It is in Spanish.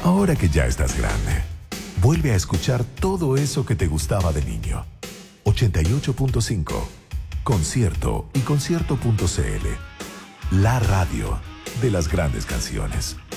Ahora que ya estás grande, vuelve a escuchar todo eso que te gustaba de niño. 88.5. Concierto y concierto.cl. La radio de las grandes canciones.